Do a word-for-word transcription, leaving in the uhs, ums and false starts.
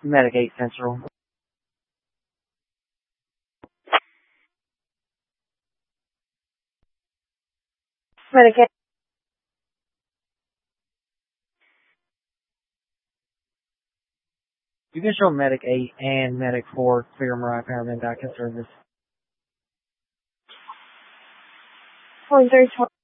Medic eight Central. Medic eight. You can show Medic eight and Medic four clear Mariah Paramedic back in service. One thirty